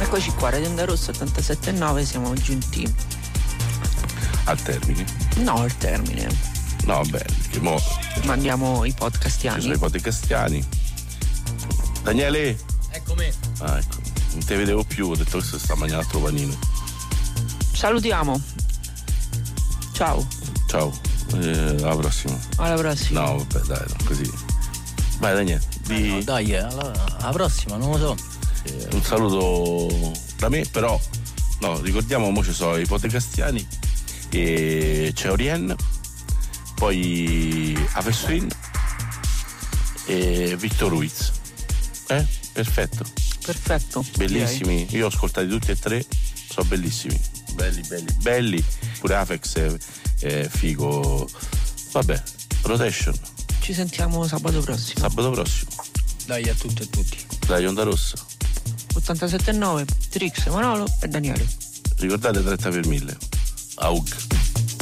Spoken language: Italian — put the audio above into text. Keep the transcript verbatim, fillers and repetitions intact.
Eccoci qua, Radio Onda Rossa ottantasette virgola nove, siamo giunti al termine. No, al termine. No, beh, perché mo mandiamo i podcastiani. ci sono i podcastiani. Daniele? Eccomi. Ah, ecco. Non te vedevo più, ho detto questo sta mangiando altro panino. Salutiamo. Ciao. Ciao. Eh, alla prossima. Alla prossima. No, vabbè, dai, no, così. Vai Daniele. Di... Eh no, dai, allora, alla prossima, non lo so. Eh, un saluto da me, però no, ricordiamo, mo ci sono i podcastiani e c'è Orien, poi Avessuin e Victor Ruiz. Eh? Perfetto. Perfetto. Bellissimi. Io ho ascoltati tutti e tre, sono bellissimi. Belli, belli, belli. Pure Afex è, è figo. Vabbè, Rotation. Ci sentiamo sabato prossimo. Sabato prossimo. Dai a tutti e tutti. Dai, Onda Rossa. ottantasette virgola nove, Trix, Manolo e Daniele. Ricordate trenta per mille. Aug.